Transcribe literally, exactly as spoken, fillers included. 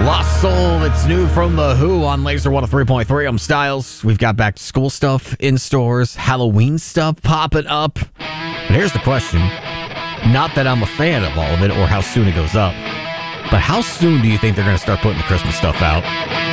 Lost Soul, it's new from The Who on Laser one oh three point three. I'm Styles. We've got back to school stuff in stores, Halloween stuff popping up. But here's the question. Not that I'm a fan of all of it or how soon it goes up, but how soon do you think they're going to start putting the Christmas stuff out?